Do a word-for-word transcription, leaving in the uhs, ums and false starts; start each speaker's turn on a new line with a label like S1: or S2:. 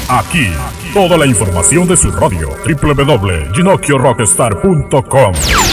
S1: Aquí, toda la información de su radio, doble u doble u doble u punto ginocchio rockstar punto com.